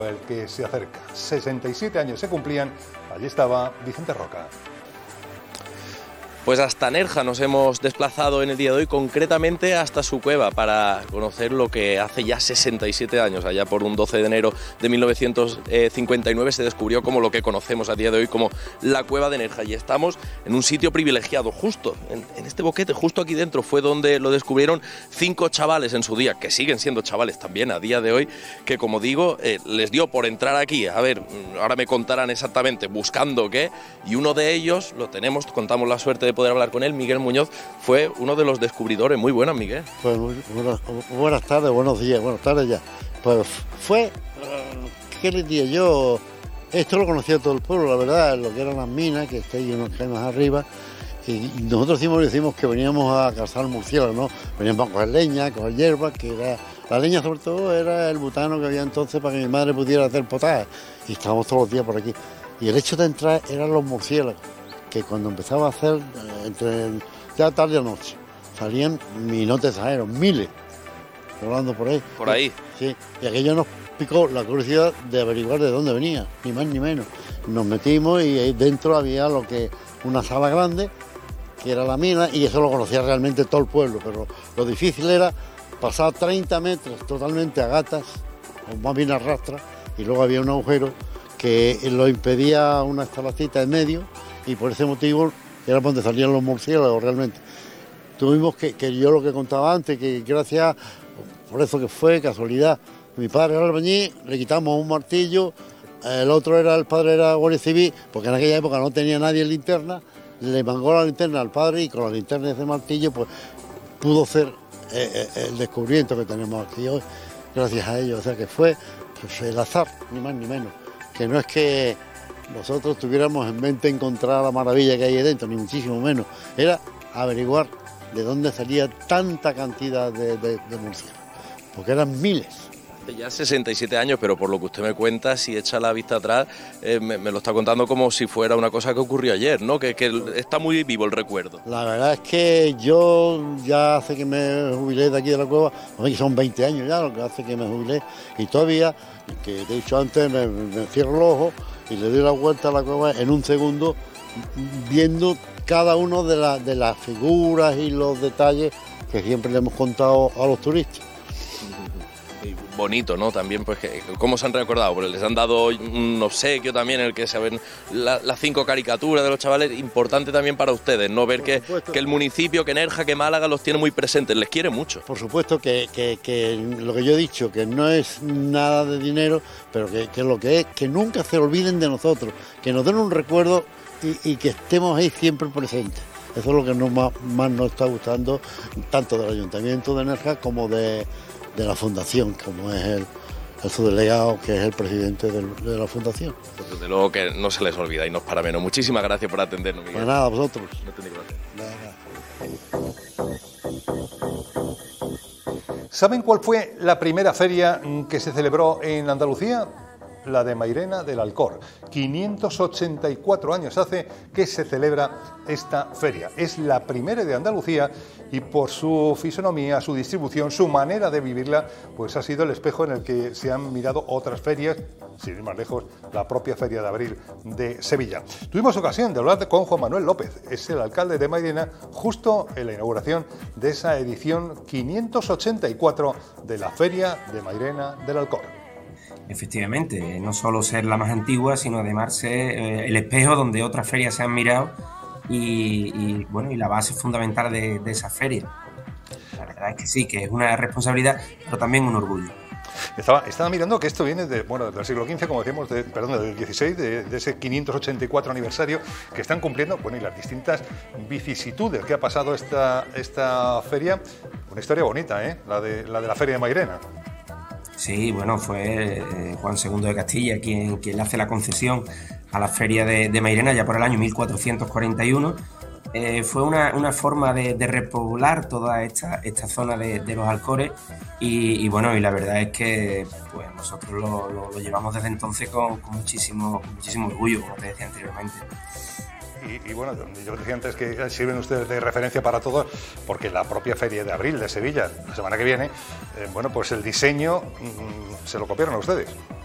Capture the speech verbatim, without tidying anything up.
El que se acerca, sesenta y siete años se cumplían, allí estaba Vicente Roca. Pues hasta Nerja nos hemos desplazado en el día de hoy, concretamente hasta su cueva, para conocer lo que hace ya sesenta y siete años, allá por un doce de enero de mil novecientos cincuenta y nueve, se descubrió como lo que conocemos a día de hoy como la cueva de Nerja. Y estamos en un sitio privilegiado, justo en, en este boquete, justo aquí dentro, fue donde lo descubrieron cinco chavales en su día, que siguen siendo chavales también a día de hoy, que como digo, eh, les dio por entrar aquí, a ver, ahora me contarán exactamente buscando qué, y uno de ellos, lo tenemos, contamos la suerte de poder hablar con él, Miguel Muñoz, fue uno de los descubridores. Muy buenas, Miguel. Pues muy, buenas, buenas tardes, buenos días, buenas tardes ya. Pues fue, ¿qué les diría yo? Esto lo conocía todo el pueblo, la verdad, lo que eran las minas, que está ahí unos que más arriba, y nosotros decimos, decimos que veníamos a cazar murciélagos, ¿no? Veníamos a coger leña, a coger hierba, que era, la leña sobre todo era el butano que había entonces para que mi madre pudiera hacer potaje, y estábamos todos los días por aquí. Y el hecho de entrar eran los murciélagos, que cuando empezaba a hacer, eh, entre ya tarde a noche, salían, y no te exagero, miles, volando por ahí. Por ahí. Sí, y aquello nos picó la curiosidad de averiguar de dónde venía, ni más ni menos. Nos metimos y ahí dentro había lo que, una sala grande, que era la mina, y eso lo conocía realmente todo el pueblo, pero lo difícil era pasar treinta metros totalmente a gatas, o más bien a rastras, y luego había un agujero que lo impedía una estalactita en medio, y por ese motivo era por donde salían los murciélagos realmente. Tuvimos que, que yo lo que contaba antes, que gracias, por eso que fue casualidad, mi padre era albañil, le quitamos un martillo, el otro era, el padre era guardia civil, porque en aquella época no tenía nadie linterna, le mangó la linterna al padre y con la linterna de ese martillo pues pudo ser eh, eh, el descubrimiento que tenemos aquí hoy, gracias a ellos. O sea que fue pues, el azar, ni más ni menos, que no es que nosotros tuviéramos en mente encontrar la maravilla que hay ahí dentro, ni muchísimo menos. Era averiguar de dónde salía tanta cantidad de, de, de murciélagos, porque eran miles. Ya sesenta y siete años, pero por lo que usted me cuenta, si echa la vista atrás, eh, me, me lo está contando como si fuera una cosa que ocurrió ayer, ¿no? Que, que está muy vivo el recuerdo. La verdad es que yo ya hace que me jubilé de aquí de la cueva, son veinte años ya lo que hace que me jubilé, y todavía, que te he dicho antes, me, me cierro el ojo y le doy la vuelta a la cueva en un segundo, viendo cada uno de, la, de las figuras y los detalles que siempre le hemos contado a los turistas. Y bonito, ¿no? También, pues, que, ¿cómo se han recordado? Porque les han dado un obsequio también en el que se ven la, las cinco caricaturas de los chavales. Importante también para ustedes, ¿no? Ver que, que el municipio, que Nerja, que Málaga los tiene muy presentes, les quiere mucho. Por supuesto que, que, que lo que yo he dicho, que no es nada de dinero, pero que, que lo que es, que nunca se olviden de nosotros, que nos den un recuerdo y, y que estemos ahí siempre presentes. Eso es lo que nos, más, más nos está gustando, tanto del Ayuntamiento de Nerja como de... de la fundación, como es el, el subdelegado, que es el presidente de, de la fundación. Pues desde luego que no se les olvida y no es para menos. Muchísimas gracias por atendernos, Miguel. Pues nada, a vosotros. No tenéis gracias. ¿Saben cuál fue la primera feria que se celebró en Andalucía? La de Mairena del Alcor. quinientos ochenta y cuatro años hace que se celebra esta feria. Es la primera de Andalucía y por su fisonomía, su distribución, su manera de vivirla, pues ha sido el espejo en el que se han mirado otras ferias, sin ir más lejos, la propia Feria de Abril de Sevilla. Tuvimos ocasión de hablar con Juan Manuel López, es el alcalde de Mairena, justo en la inauguración de esa edición quinientos ochenta y cuatro de la Feria de Mairena del Alcor. Efectivamente, no solo ser la más antigua, sino además ser eh, el espejo donde otras ferias se han mirado y, y, bueno, y la base fundamental de, de esa feria. La verdad es que sí, que es una responsabilidad, pero también un orgullo. Estaba, estaba mirando que esto viene de, bueno, del siglo quince, como decíamos, de, perdón, del dieciséis, de, de ese quinientos ochenta y cuatro aniversario que están cumpliendo, bueno, y las distintas vicisitudes que ha pasado esta, esta feria. Una historia bonita, ¿eh? La de la, de la Feria de Mairena. Sí, bueno, fue eh, Juan segundo de Castilla quien, quien le hace la concesión a la feria de, de Mairena ya por el año mil cuatrocientos cuarenta y uno. Eh, fue una, una forma de, de repoblar toda esta, esta zona de, de los Alcores y, y bueno, y la verdad es que pues nosotros lo, lo, lo llevamos desde entonces con, con, muchísimo, con muchísimo orgullo, como te decía anteriormente. Y, y bueno, yo decía antes que sirven ustedes de referencia para todos, porque la propia Feria de Abril de Sevilla, la semana que viene, eh, bueno, pues el diseño mmm, se lo copiaron a ustedes.